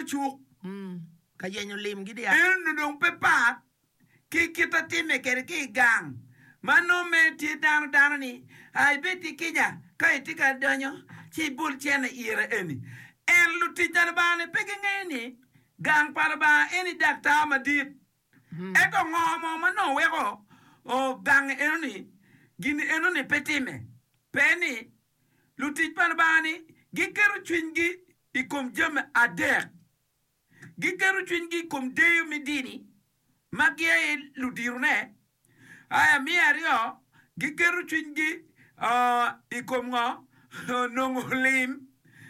chuk ka yenyo lim gidia en dong pe pat ki kita time kere ki gang mano me ti dan ni ai beti kija kai tika donyo chi bul chene ire eni en luti jalbane pege ngeni gang parba eni dakta madit eto ngomo mano wego o gang eni gini eni petime peni luti parbani gikeru chwingi ikum jeme adek gikeru chwingi kum deyu midini magie ludirune aya miario gikeru chwingi ikum ngo nongolim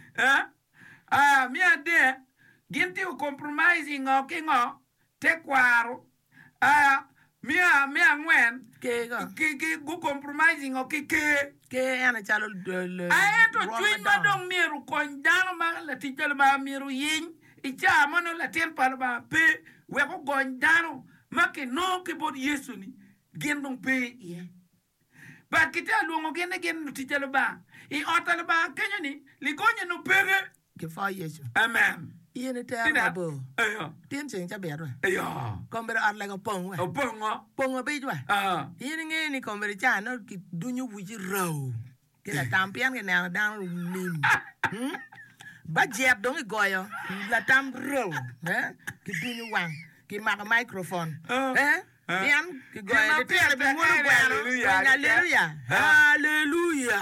miade ginti compromising ngo kingo tekwaru mia ngwen ki gu compromising ngo ke ana chalo aeto twin madong miru konjano ma la tijal ba miru yin icha mono la tempal ba pe we ko gondano make no ke bod yesu ni gendong pe ye ba kita luongo gene gen tijal ba I otal ba kenyo ni ligonye no pege ke fa yesu amen yene ta bo tien chen cha bero komber ar la ko pong we pongo be jwa yene nge ni komber cha no ki dunyu wuji raw ke la tampian ke na dan lim ba jeb dong goyo la tam raw ki dunyu wang ki ma microphone Bien, que goyo te be ngono hallelujah hallelujah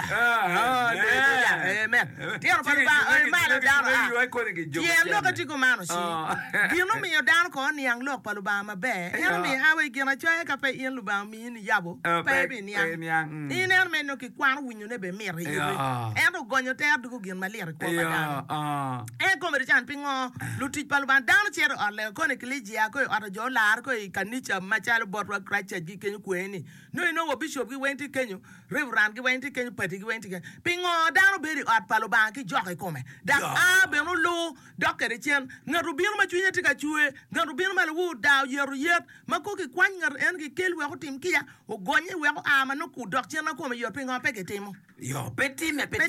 amen tier pa ba ma da ye lo ka ti ko mano si gino mi dan ko ni ang lo pa lu ba ma be ya mi ha we gina cha ka pe yen lu ba mi ni yabo pe bi ni ang ni ne me no ki kwan wunyu ne be mi re e do gonyo te abdu ko gin ma le ko ba e ko me chan pingo lu ti pa lu ba dan che ro le ko ne klejia ko ara jo lar ko kanicha ma chalo botwa kracha gi kenyu kweni no wo bishop gi wenti kenyu reverend gi wenti kenyu pati gi wenti pingo dan be ri at pa lu ba ki jo ko me da be no lo dokere chen ngaru bir ma chunya tika chue ngaru bir ma lu da yeru yet ma ko ki kwan ngar en ki kel we ko tim kiya o gonye we ko ama no ku dok chen na ko me yo pingo pe ke timo yo peti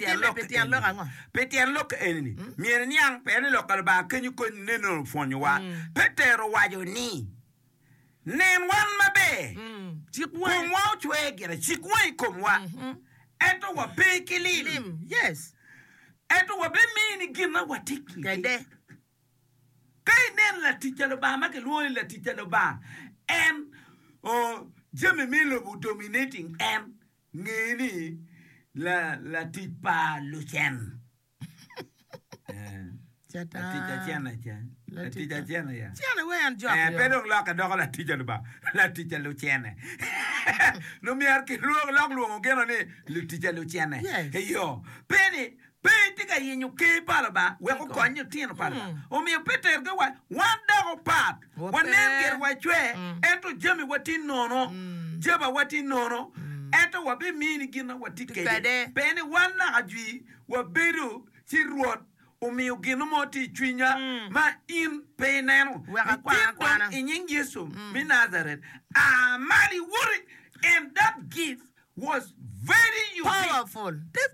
an lok enni mier nyang pe ne lokal ba kenyu ko ne no fonyo wa petero wa yo ni nen wan mabe chikwa mo chwe gere chikwa ikomwa eto wa pe kilim yes eto wa be mini gina watiki kende kai nen la tijalo ba ma ke luoni la tijalo ba en jeme milo bu dominating en ngeni la tipa luchen chata la tija chana ya we an job pero la ka do la tija ba la tija luchen no mi ar ki lo ngeno ni la tija luchen yo peni tika yinyu ke palaba we ko konyo tien palaba o mi peter go wanda go pat wonen ger wa chwe eto jemi wati nono jeba wati nono eto wa be mini gina wati ke peni wana ajui wa beru ci ruot o mi gino moti twinya ma in peneno wa kwana in yesu mi Nazareth mali wuri and that gift was very powerful. This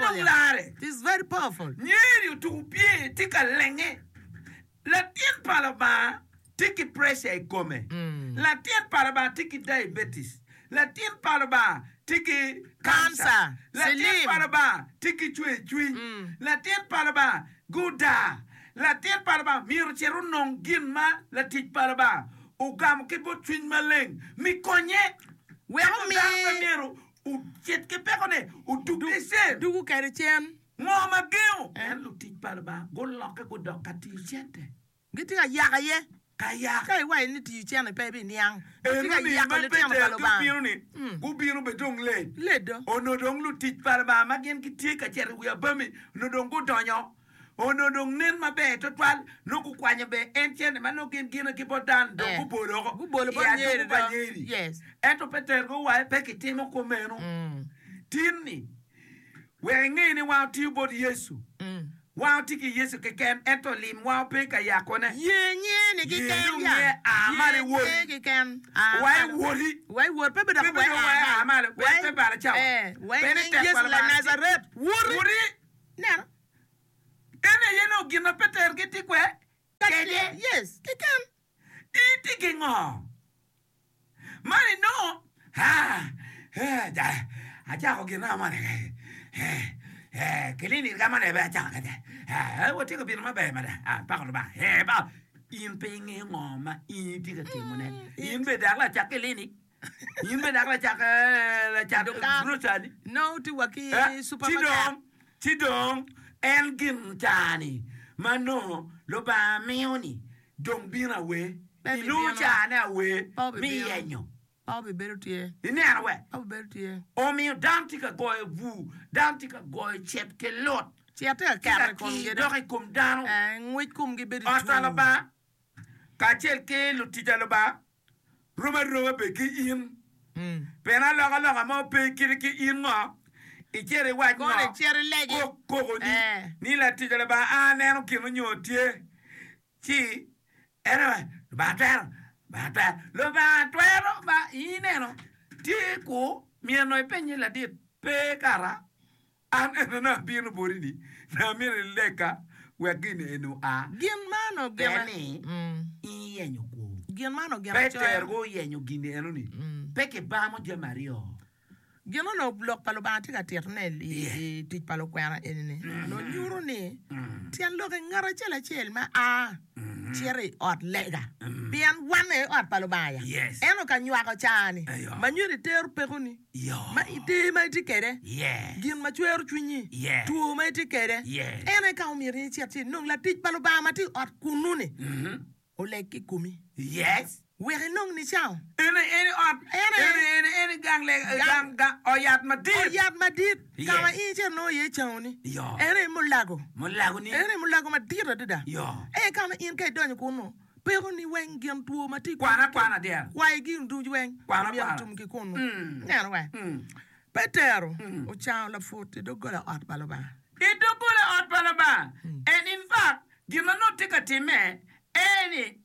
very powerful. Nyeri to pie tika lenge. La tien palaba tiki pressure come. La tien palaba tiki diabetes. La tien palaba tiki cancer. La tien palaba tiki chui. La tien palaba guda. La tien palaba miru cheru non ginma la tien palaba. Ugam kibo twin maleng. Mi konye. Well, me. U jet ke pekone u duplicate du kere chen mo ma geo en lu ti parba go loke go dokati chente giti ga yaga ye kaya kai wa ni ti chen pe bi niang ti ga yaga le tem palo ba ku biru be dong le do ono dong lu ti parba ma gen ki ti ka cher wi abami no dong go donyo ono dong nen ma be to twal no ku kwanya be en chen ma no gen gina ki bodan do ku bolo ba nyeri yes eto peter go wa pe ki timo ko meno tinni we ngini wa ti bod yesu wa ti ki yesu ke ken eto lim wa pe ka yakone ye ni ki ken ya amare wo ki ken wai wor pe be da wa amare pe bara cha we yesu la Nazareth wori na ene yeno gina peter ke ti kwe ngo mani no acha ko gina mane kelini kama ne ba cha ka wo te ko bin ma ba ma da pa ko ba ba in pe nge ngoma in ti ka ti mo ne in be da la cha kelini in be da la cha grosani no ti waki supermarket tidong en gin tani mano lo ba mioni dong bina we ilu cha na we mi yenyo I'll be better to you. In that way. I'll be better to you. O mi dantika goy vu, dantika goy chep ke lot. Chete ka kom kum dano. Ngwit kum gi better. Asala ba. Ka chel ke lutija lo ba. Roma be ki in. Pena la mo pe ki in ma. Ichere wa ngo. Ko chere legi. Ko ni la tija lo ba aneno kinu nyotie. Chi era ba ta Bata lo ba twero ba ineno tiku mieno penye la dit pe kara an na binu boridi na mire leka wagine enu a gin mano gani iyenyo ko gin mano gana Peter go yenyo gine enu ni peke ba mo je Mario gino no blok palo ba tika terne ti palo kwara enene no nyuro ni tian lo ngara chela ma chere ot lega bian wane ot palo ba ya eno ka nywa ko chani ma nyuri ter pekoni ma ite ma tikere gin ma chwer chunyi tu ma tikere ene ka umiri chati no la ti palo ba ma ti ot kununi o leki kumi where nong ni chao ene gang oyat madit kama inche no ye chao ni ere mulago ni ere mulago madira dida kama in kai donyo kuno pero ni wen gem tuo mati kwana dia wai gim du wen kwana tum ki kuno ngana wa petero o chao la fote do gola ot balaba and in fact gima no take a time any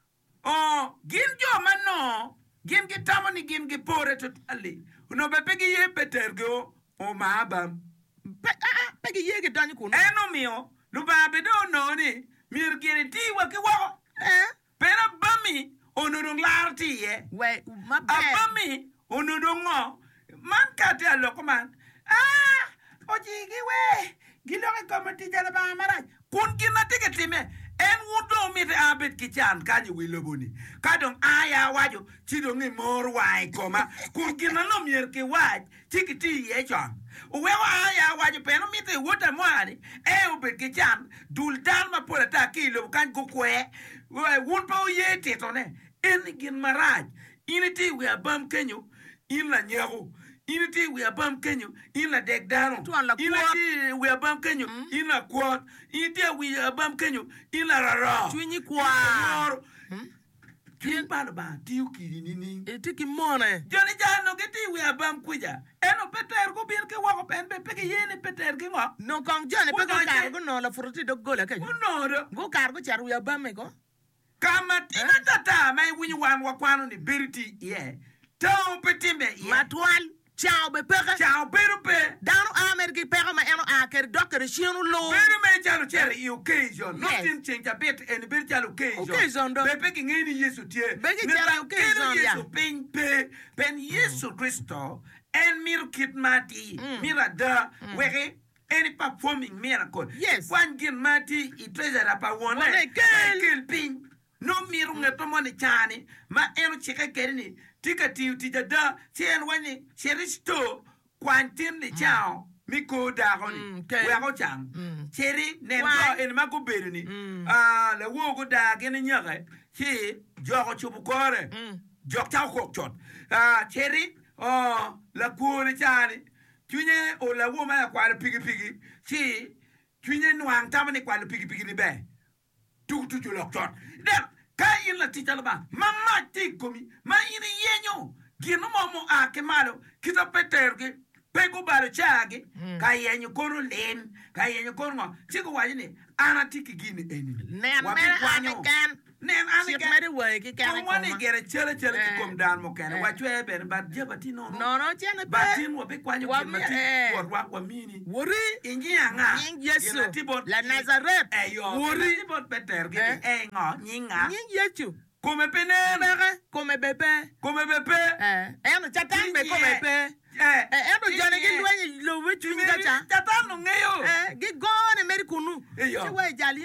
gin jo mano gin gi tamani gin gi pore to ali no be pegi ye Peter go o maabam pegi ye gi danyo kuno eno mio lu ba be do no ni mir giri ti wa ki wo pero bami onurung larti ye we ma bami onurung ngo man ka te lokoman ojigi we gilo ke komati jala ba mara kun gina tigetime en wudo mi te abet kichan kanyi wiloboni kadong aya wajo chido ngi mor wai koma kun gina no mier ke waj chikiti ye chon uwewa aya wajo peno mi te wuta mwari obet kichan dul dan ma pola ta kilo kan gukwe wun pa ye tetone en gin maraj initi we abam kenyo in la nyago initi we abam kenyo in la dek dano initi we abam kenyo in la kwot initi we abam kenyo in la rara twinyi kwa twin palo ba tiu kiri nini etiki mone joni jano geti we abam kuja eno Peter ko bir ke wako pen be peke yene Peter ke ngo no kong jone pe ko kar go no la fruti do gola ke no go kar go char we abam me ko kama tina tata mai winyi wan wakwano ni beriti tau petimbe matwal ciao be pega ciao beru pe dano ameriki pega ma eno aker doctor chenu lo beru me jalo chere occasion nothing change a bit and beru jalo occasion be peki ngeni Yesu tie be jalo occasion ya Yesu pen Yesu Kristo en mirkit mati mirada wege any performing miracle one gin mati I treasure apa one kill pin no miru ngato moni chani ma eno chika kerini tika tiu tijada chien wani cheristo kwantin ni chao miko dagoni wego chang cheri nembo en mako berni le wogo dagene nyage chi jogo chubukore jok chao kokchot cheri la kuri chani tunye o la woma kwa pigi chi tunye nwang tamani kwa pigi ni be tu lokchot dem kai la titalba mama tikomi ma ine yenyo gino momo akemalo kita Peter ke pego baro chage kai yenyo kono len kai yenyo kono chiko wajini ana tiki gini eni nen mede way ki kan ko woni gere chele ki kom dan mo kan wa chwe ben ba jabati no chene ba tin wo be kwanyo ki mati wa mini wori inji anga Yesu la Nazareth wori tibot Peter ki ngo nyinga Yesu come penere come bepe. Come bepe. Eno chatan be come bepe. Eno jone gi lwenyi lo wichu ngacha. Chatan no ngeyo. Gi go ne meri kunu. Che we jali